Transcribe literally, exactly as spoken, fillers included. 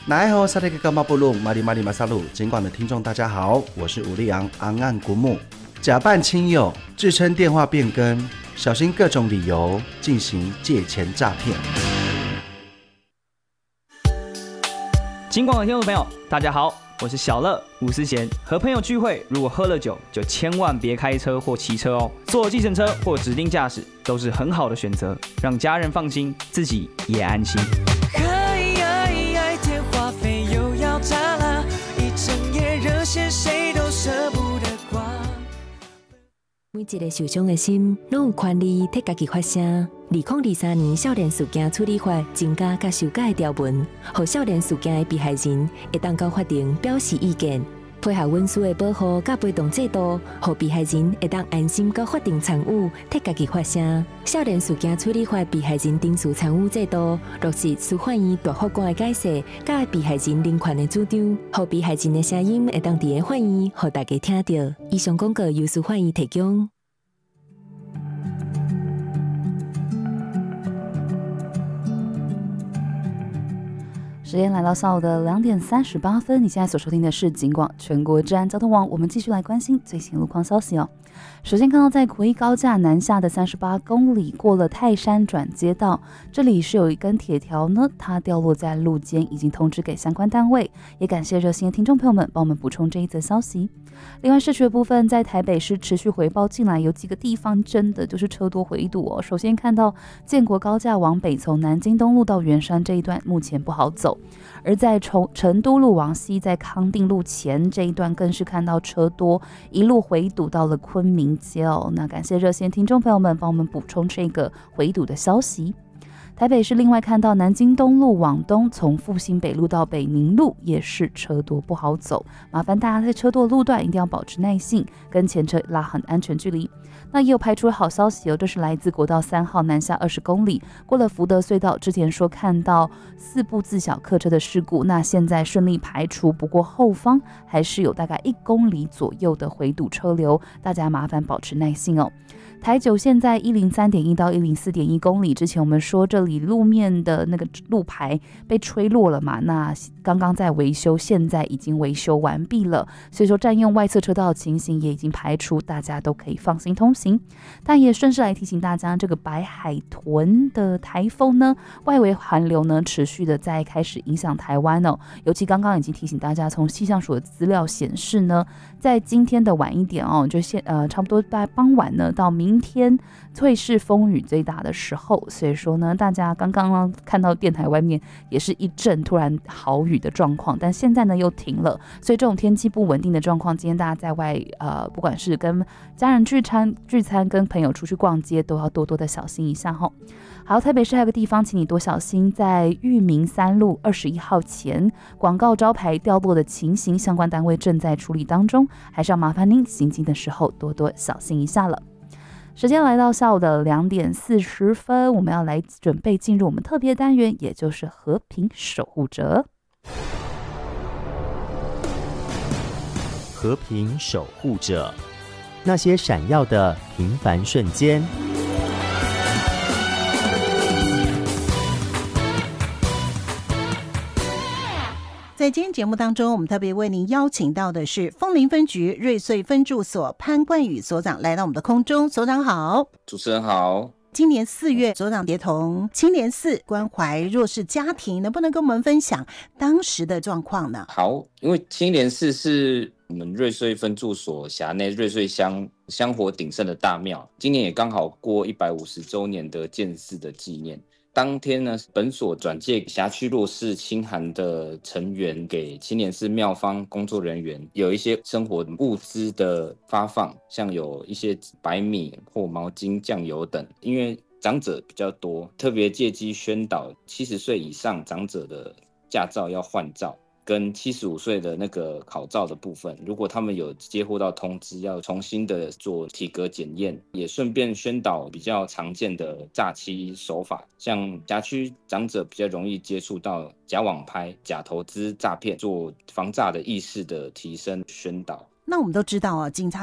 奈后萨利格伽马布鲁马里马里马萨鲁，尽管的听众大家好，我是吴立昂昂岸古木。假扮亲友，自称电话变更，小心各种理由进行借钱诈骗。 金广的听众朋友，大家好，我是小乐吴思贤。和朋友聚会，如果喝了酒，就千万别开车或骑车哦。坐计程车或指定驾驶都是很好的选择，让家人放心，自己也安心。 电话费又要炸了，一整夜热线谁都舍不得挂。 每一个受伤的心，拢有权利替家己发声。二零二三年少年事件处理法增加甲修改的条文，让少年事件的被害人会当到法庭表示意见，配合文书的保护甲陪同制度，让被害人会当安心到法庭参与，替家己发声。少年事件处理法被害人定诉参与制度，落实司法院大法官的解释，甲被害人人权的主张，让被害人的声音会当伫个法院，让大家听到。以上广告由司法院提供。 时间来到下午的两点三十八分，你现在所收听的是警广全国治安交通网，我们继续来关心最新路况消息哦。首先看到在魁高架南下的三十八公里，过了泰山转接道，这里是有一根铁条呢，它掉落在路肩，已经通知给相关单位，也感谢热心的听众朋友们帮我们补充这一则消息。另外市区的部分，在台北市持续回报进来，有几个地方真的就是车多回堵哦。首先看到建国高架往北，从南京东路到圆山这一段目前不好走，而在成都路往西，在康定路前这一段更是看到车多，一路回堵到了昆明街哦。那感谢热线听众朋友们帮我们补充这个回堵的消息。台北市另外看到南京东路往东，从复兴北路到北宁路也是车多不好走，麻烦大家在车多的路段一定要保持耐性，跟前车拉很安全距离。那也有排除好消息哦，这是来自国道三号南下二十公里，过了福德隧道，之前说看到四部自小客车的事故，那现在顺利排除，不过后方还是有大概一公里左右的回堵车流，大家麻烦保持耐性哦。台九线在一零三点一到一零四点一公里，之前我们说这里路面的那个路牌被吹落了嘛，那刚刚在维修，现在已经维修完毕了，所以说占用外侧车道的情形也已经排除，大家都可以放心通行。但也顺势来提醒大家，这个白海豚的台风呢，外围寒流呢持续的在开始影响台湾哦，尤其刚刚已经提醒大家，从气象署的资料显示呢，在今天的晚一点哦，就现呃差不多大概傍晚呢到明明天会是风雨最大的时候，所以说呢，大家刚刚看到电台外面也是一阵突然豪雨的状况，但现在呢又停了，所以这种天气不稳定的状况，今天大家在外呃，不管是跟家人聚餐、聚餐，跟朋友出去逛街，都要多多的小心一下哈。好，台北市还有个地方，请你多小心，在裕民三路二十一号前，广告招牌掉落的情形，相关单位正在处理当中，还是要麻烦您行进的时候多多小心一下了。时间来到下午的两点四十分，我们要来准备进入我们特别单元，也就是和平守护者。 和平守护者，那些闪耀的平凡瞬间。 在今天节目当中，我们特别为您邀请到的是枫林分局瑞穗分驻所潘冠宇所长来到我们的空中。所长好。 主持人好。 今年四月，所长协同青年寺关怀弱势家庭，能不能跟我们分享当时的状况呢？ 好，因为青年寺是我们瑞穗分驻所辖内瑞穗乡香火鼎盛的大庙，今年也刚好过一百五十周年的建寺的纪念。当天呢，本所转介辖区弱势清寒的成员给青年寺庙方工作人员，有一些生活物资的发放，像有一些白米或毛巾、酱油等。因为长者比较多，特别借机宣导七十岁以上长者的驾照要换照，跟七十五岁的那个考照的部分，如果他们有接获到通知要重新的做体格检验，也顺便宣导比较常见的诈欺手法，像辖区长者比较容易接触到假网拍、假投资诈骗，做防诈的意识的提升宣导。 那我们都知道啊，警察